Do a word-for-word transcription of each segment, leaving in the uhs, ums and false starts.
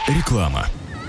Реклама.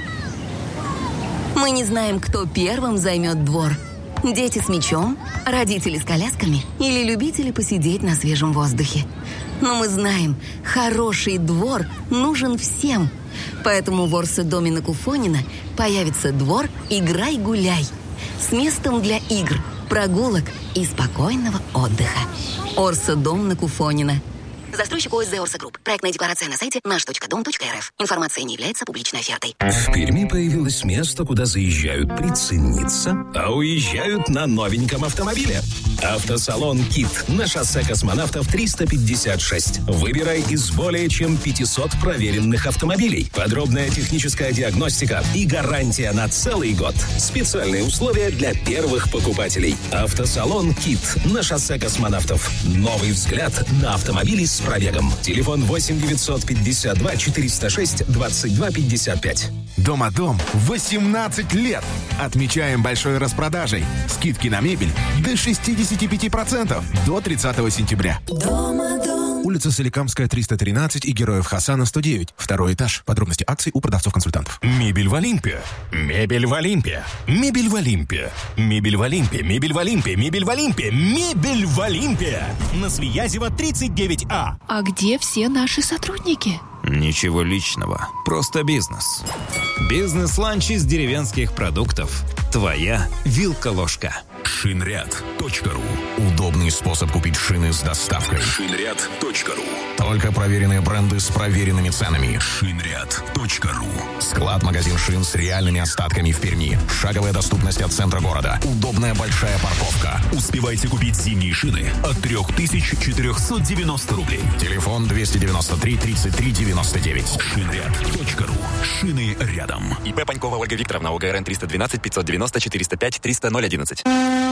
Мы не знаем, кто первым займет двор. Дети с мячом, родители с колясками или любители посидеть на свежем воздухе. Но мы знаем, хороший двор нужен всем. Поэтому в Орсо-доме на Куфонина появится двор «Играй-гуляй» с местом для игр, прогулок и спокойного отдыха. Орсо-дом на Куфонина. Застройщик ОСЗ «Орсо Групп». Проектная декларация на сайте наш точка дом точка эр эф. Информация не является публичной офертой. В Перми появилось место, куда заезжают прицениться, а уезжают на новеньком автомобиле. Автосалон «Кит» на шоссе Космонавтов триста пятьдесят шесть. Выбирай из более чем пятисот проверенных автомобилей. Подробная техническая диагностика и гарантия на целый год. Специальные условия для первых покупателей. Автосалон «Кит» на шоссе Космонавтов. Новый взгляд на автомобили с пробегом. Телефон восемь девятьсот пятьдесят два четыреста шесть двадцать два пятьдесят пять. Дома-дом восемнадцать лет. Отмечаем большой распродажей. Скидки на мебель до шестьдесят пять процентов до тридцатого сентября. Дома-дом. Улица Соликамская, триста тринадцать и Героев Хасана, сто девять. Второй этаж. Подробности акций у продавцов-консультантов. Мебель в Олимпе. Мебель в Олимпе. Мебель в Олимпе. Мебель в Олимпе. Мебель в Олимпе. Мебель в Олимпе. Мебель в Олимпе. На Свиязева тридцать девять А. А где все наши сотрудники? Ничего личного, просто бизнес. Бизнес-ланч из деревенских продуктов. Твоя вилка-ложка. Шинряд точка ру. Удобный способ купить шины с доставкой. Шинряд точка ру. Только проверенные бренды с проверенными ценами. Шинряд точка ру. Склад-магазин шин с реальными остатками в Перми. Шаговая доступность от центра города. Удобная большая парковка. Успевайте купить зимние шины от три тысячи четыреста девяносто рублей. Телефон двести девяносто три тридцать три девяносто девять. Шинряд точка ру. Шины рядом. ИП Панькова Ольга Викторовна, ОГРН триста двенадцать пятьсот девяносто четыреста пять триста ноль одиннадцать.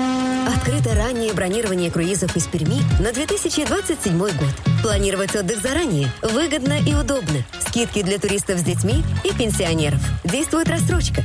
Открыто раннее бронирование круизов из Перми на две тысячи двадцать седьмой год. Планировать отдых заранее выгодно и удобно. Скидки для туристов с детьми и пенсионеров. Действует рассрочка.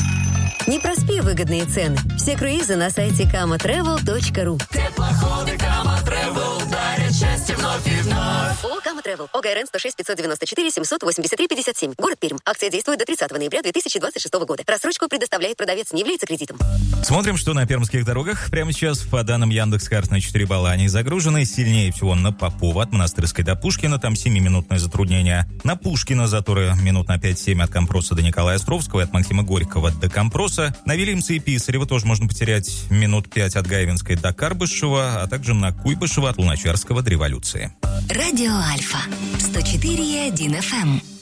Не проспи выгодные цены. Все круизы на сайте кама трэвел точка ру. Теплоходы Кама Тревел дарят счастье вновь и вновь. ООО «Кама Тревел». ОГРН сто шесть пятьсот девяносто четыре семьсот восемьдесят три пятьдесят семь. Город Пермь. Акция действует до тридцатого ноября две тысячи двадцать шестого года. Рассрочку предоставляет продавец, не является кредитом. Смотрим, что на пермских дорогах. Прямо сейчас, по данным Яндекс.Карт, на четыре балла они загружены. Сильнее всего на Попова от Монастырской до Пушкина. Там семиминутное затруднение. На Пушкина заторы минут на пять-семь от Компроса до Николая Островского и от Максима Горького до Компроса. На Вильямса и Писарева тоже можно потерять минут пять от Гайвинской до Карбышева, а также на Куйбышева от Луначарского до Революции. Радио Альфа. сто четыре и один эф эм.